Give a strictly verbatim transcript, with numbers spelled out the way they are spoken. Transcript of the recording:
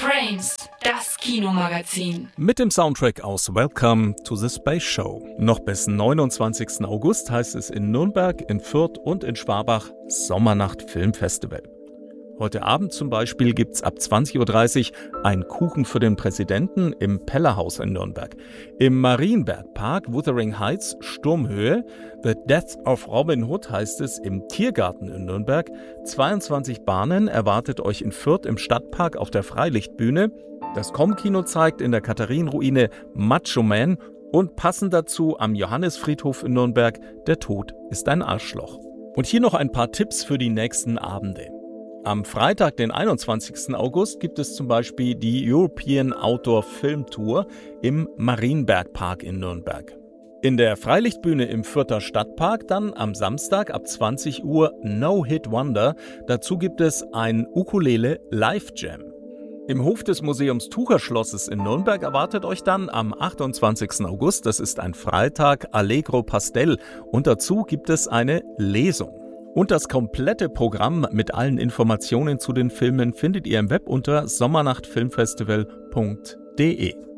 Frames, das Kinomagazin. Mit dem Soundtrack aus Welcome to the Space Show. Noch bis neunundzwanzigsten August heißt es in Nürnberg, in Fürth und in Schwabach Sommernacht Filmfestival. Heute Abend zum Beispiel gibt's ab zwanzig Uhr dreißig ein Kuchen für den Präsidenten im Pellerhaus in Nürnberg. Im Marienbergpark Wuthering Heights Sturmhöhe The Death of Robin Hood heißt es im Tiergarten in Nürnberg. zweiundzwanzig Bahnen erwartet euch in Fürth im Stadtpark auf der Freilichtbühne. Das Com-Kino zeigt in der Katharinenruine Macho Man und passend dazu am Johannisfriedhof in Nürnberg Der Tod ist ein Arschloch. Und hier noch ein paar Tipps für die nächsten Abende. Am Freitag, den einundzwanzigsten August, gibt es zum Beispiel die European Outdoor Film Tour im Marienbergpark in Nürnberg. In der Freilichtbühne im Fürther Stadtpark dann am Samstag ab zwanzig Uhr No Hit Wonder. Dazu gibt es ein Ukulele Live Jam. Im Hof des Museums Tucherschlosses in Nürnberg erwartet euch dann am achtundzwanzigsten August, das ist ein Freitag, Allegro Pastel und dazu gibt es eine Lesung. Und das komplette Programm mit allen Informationen zu den Filmen findet ihr im Web unter sommernachtfilmfestival punkt de.